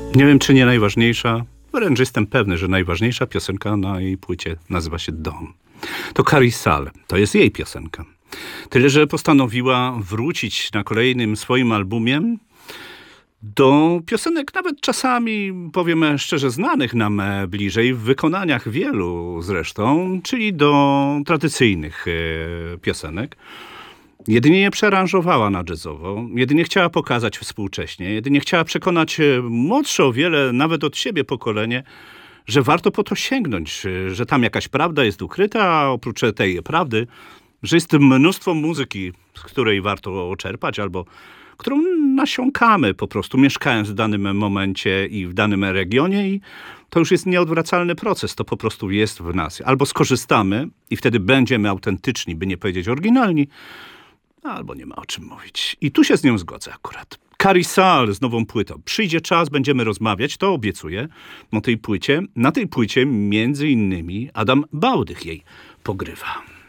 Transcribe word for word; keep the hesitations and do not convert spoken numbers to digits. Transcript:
Nie wiem, czy nie najważniejsza, wręcz jestem pewny, że najważniejsza piosenka na jej płycie nazywa się Dom. To Carrie Sal, to jest jej piosenka. Tyle, że postanowiła wrócić na kolejnym swoim albumie do piosenek nawet czasami, powiem szczerze, znanych nam bliżej, w wykonaniach wielu zresztą, czyli do tradycyjnych e, piosenek. Jedynie je przearanżowała na jazzowo, jedynie chciała pokazać współcześnie, jedynie chciała przekonać młodsze o wiele, nawet od siebie pokolenie, że warto po to sięgnąć, że tam jakaś prawda jest ukryta, a oprócz tej prawdy, że jest mnóstwo muzyki, z której warto czerpać, albo którą nasiąkamy po prostu, mieszkając w danym momencie i w danym regionie, i to już jest nieodwracalny proces, to po prostu jest w nas. Albo skorzystamy i wtedy będziemy autentyczni, by nie powiedzieć oryginalni, albo nie ma o czym mówić. I tu się z nią zgodzę akurat. Carrie Sal z nową płytą. Przyjdzie czas, będziemy rozmawiać, to obiecuję, o tej płycie. Na tej płycie między innymi Adam Bałdych jej pogrywa.